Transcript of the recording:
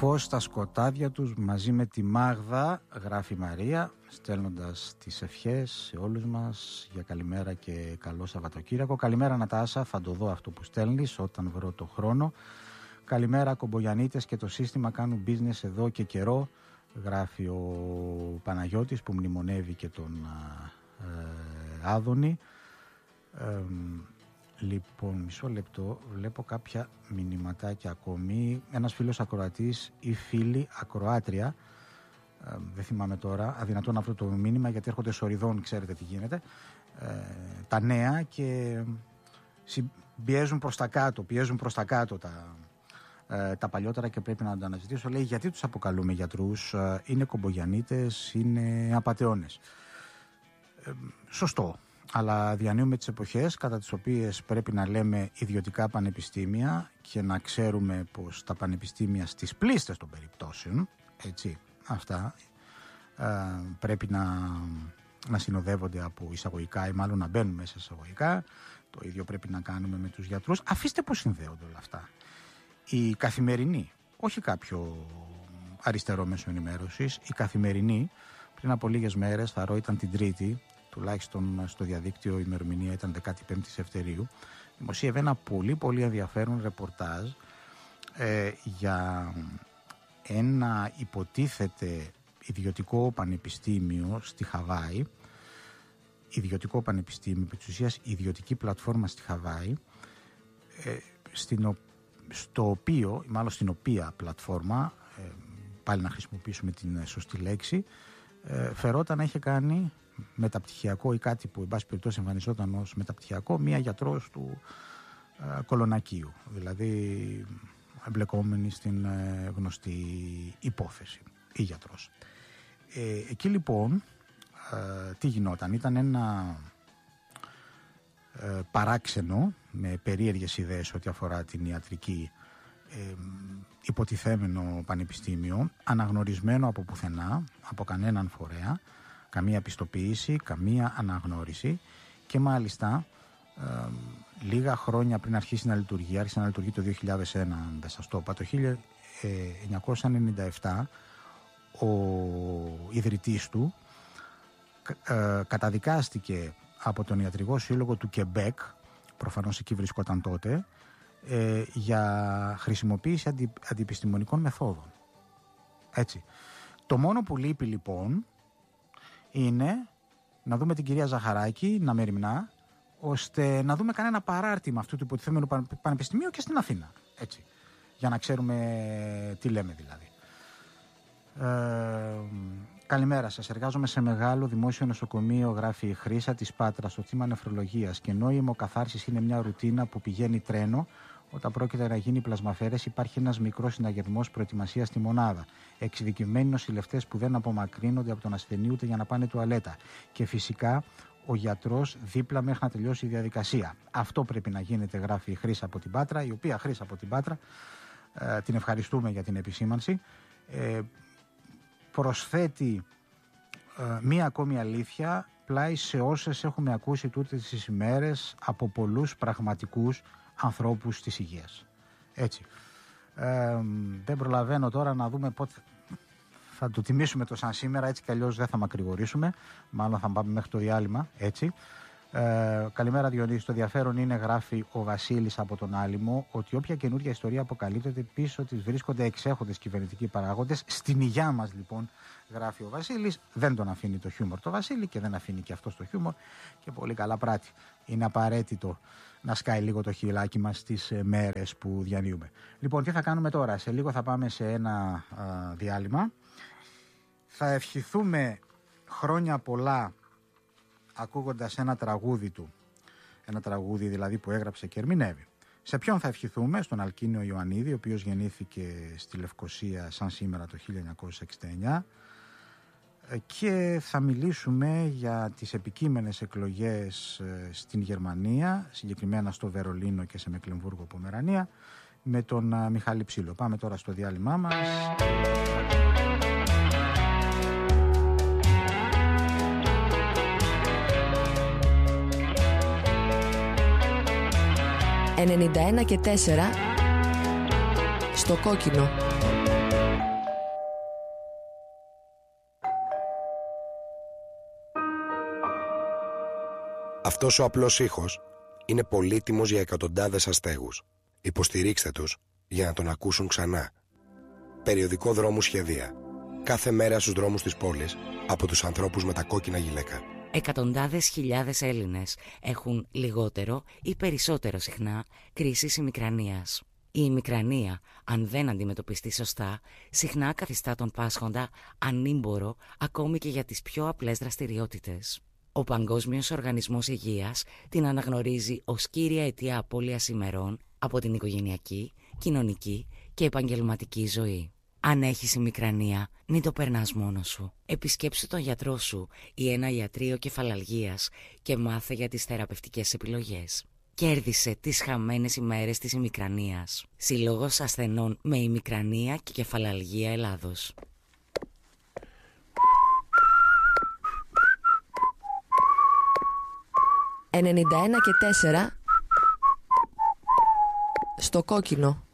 φως στα σκοτάδια τους μαζί με τη Μάγδα, γράφει η Μαρία, στέλνοντας τις ευχές σε όλους μας για καλημέρα και καλό Σαββατοκύριακο. Καλημέρα Νατάσα, θα το δω αυτό που στέλνεις όταν βρω το χρόνο. Καλημέρα Κομπογιαννίτες, και το σύστημα κάνουν business εδώ και καιρό, γράφει ο Παναγιώτης που μνημονεύει και τον Άδωνη. Λοιπόν, μισό λεπτό, βλέπω κάποια μηνυματάκια ακόμη. Ένας φίλος ακροατής ή φίλη ακροάτρια, δεν θυμάμαι τώρα, αδυνατό να βρω το μήνυμα γιατί έρχονται σοριδών, ξέρετε τι γίνεται, τα νέα και πιέζουν προς τα κάτω τα παλιότερα και πρέπει να τα αναζητήσω. Λέει, γιατί τους αποκαλούμε γιατρούς, είναι κομπογιαννίτες, είναι απατεώνες. Σωστό. Αλλά διανύουμε τις εποχές κατά τις οποίες πρέπει να λέμε ιδιωτικά πανεπιστήμια και να ξέρουμε πως τα πανεπιστήμια στις πλήστες των περιπτώσεων, έτσι, αυτά πρέπει να συνοδεύονται από εισαγωγικά ή μάλλον να μπαίνουν μέσα εισαγωγικά. Το ίδιο πρέπει να κάνουμε με τους γιατρούς. Αφήστε πως συνδέονται όλα αυτά. Η Καθημερινή, όχι κάποιο αριστερό μέσο ενημέρωσης, η Καθημερινή πριν από λίγες μέρες, θα ρω ήταν την Τρίτη, τουλάχιστον στο διαδίκτυο η ημερομηνία ήταν 15η Σεπτεμβρίου, δημοσίευε ένα πολύ πολύ ενδιαφέρον ρεπορτάζ για ένα υποτίθεται ιδιωτικό πανεπιστήμιο στη Χαβάη, ιδιωτικό πανεπιστήμιο, επί της ουσίας ιδιωτική πλατφόρμα στη Χαβάη, στην οποία πλατφόρμα, πάλι να χρησιμοποιήσουμε την σωστή λέξη, φερόταν να είχε κάνει μεταπτυχιακό ή κάτι που εν πάση περιπτώσει εμφανιζόταν ως μεταπτυχιακό μία γιατρός του Κολονακίου, δηλαδή εμπλεκόμενη στην γνωστή υπόθεση ή γιατρός. Εκεί λοιπόν τι γινόταν, ήταν ένα παράξενο με περίεργες ιδέες ό,τι αφορά την ιατρική, υποτιθέμενο πανεπιστήμιο, αναγνωρισμένο από πουθενά, από κανέναν φορέα, καμία πιστοποίηση, καμία αναγνώριση, και μάλιστα λίγα χρόνια πριν αρχίσει να λειτουργεί, άρχισε να λειτουργεί το 2001, αν δεν σας το είπα, το 1997 ο ιδρυτής του καταδικάστηκε από τον Ιατρικό Σύλλογο του Κεμπέκ, προφανώς εκεί βρισκόταν τότε, για χρησιμοποίηση αντιεπιστημονικών μεθόδων. Έτσι. Το μόνο που λείπει λοιπόν είναι να δούμε την κυρία Ζαχαράκη να μεριμνά ώστε να δούμε κανένα παράρτημα αυτού του υποτιθέμενου πανεπιστημίου και στην Αθήνα. Έτσι. Για να ξέρουμε τι λέμε δηλαδή. Καλημέρα σας. Εργάζομαι σε μεγάλο δημόσιο νοσοκομείο, γράφει η Χρύσα, της Πάτρας, στο τμήμα νεφρολογίας, και ενώ η αιμοκαθάρσης είναι μια ρουτίνα που πηγαίνει τρένο, όταν πρόκειται να γίνει πλασμαφαίρεση υπάρχει ένας μικρός συναγερμός προετοιμασίας στη μονάδα. Εξειδικευμένοι νοσηλευτές που δεν απομακρύνονται από τον ασθενή ούτε για να πάνε τουαλέτα. Και φυσικά ο γιατρός δίπλα μέχρι να τελειώσει η διαδικασία. Αυτό πρέπει να γίνεται, γράφει η Χρύσα από την Πάτρα, η οποία Χρύσα από την Πάτρα, την ευχαριστούμε για την επισήμανση, προσθέτει μία ακόμη αλήθεια πλάι σε όσες έχουμε ακούσει τούτες τις ημέρες από πολλούς πραγματικούς ανθρώπους της υγείας. Έτσι. Δεν προλαβαίνω τώρα να δούμε πότε θα το τιμήσουμε το σαν σήμερα, έτσι κι αλλιώς δεν θα μακρηγορήσουμε, μάλλον θα πάμε μέχρι το διάλειμμα, έτσι. Καλημέρα Διονύση, το ενδιαφέρον είναι, γράφει ο Βασίλης από τον Άλυμο, ότι όποια καινούργια ιστορία αποκαλύπτεται πίσω της βρίσκονται εξέχοντες κυβερνητικοί παράγοντες. Στην υγειά μας λοιπόν, γράφει ο Βασίλης, δεν τον αφήνει το χιούμορ το Βασίλη και δεν αφήνει και αυτό το χιούμορ, και πολύ καλά πράττει. Είναι απαραίτητο να σκάει λίγο το χειλάκι μας στις μέρες που διανύουμε. Λοιπόν, τι θα κάνουμε τώρα? Σε λίγο θα πάμε σε ένα διάλειμμα. Θα ευχηθούμε χρόνια πολλά ακούγοντας ένα τραγούδι του. Ένα τραγούδι δηλαδή που έγραψε και ερμηνεύει. Σε ποιον θα ευχηθούμε? Στον Αλκίνιο Ιωαννίδη, ο οποίος γεννήθηκε στη Λευκοσία σαν σήμερα το 1969. Και θα μιλήσουμε για τις επικείμενες εκλογές στην Γερμανία, συγκεκριμένα στο Βερολίνο και σε Μεκλεμβούργο Πομερανία, με τον Μιχάλη Ψήλο. Πάμε τώρα στο διάλειμμά μας. «91 και 4» στο κόκκινο. Αυτός ο απλός ήχος είναι πολύτιμος για εκατοντάδες αστέγους. Υποστηρίξτε τους για να τον ακούσουν ξανά. Περιοδικό Δρόμου Σχεδία. Κάθε μέρα στους δρόμους της πόλης από τους ανθρώπους με τα κόκκινα γυλαίκα. Εκατοντάδες χιλιάδες Έλληνες έχουν λιγότερο ή περισσότερο συχνά κρίσεις ημικρανίας. Η ημικρανία, αν δεν αντιμετωπιστεί σωστά, συχνά καθιστά τον πάσχοντα ανήμπορο ακόμη και για τις πιο απλές δραστηριότητες. Ο Παγκόσμιος Οργανισμός Υγείας την αναγνωρίζει ως κύρια αιτία απώλειας ημερών από την οικογενειακή, κοινωνική και επαγγελματική ζωή. Αν έχεις ημικρανία, μην το περνάς μόνος σου. Επισκέψου τον γιατρό σου ή ένα ιατρείο κεφαλαλγίας και μάθε για τις θεραπευτικές επιλογές. Κέρδισε τις χαμένες ημέρες της ημικρανίας. Συλλόγος ασθενών με ημικρανία και κεφαλαλγία Ελλάδος. «91 και 4» στο κόκκινο.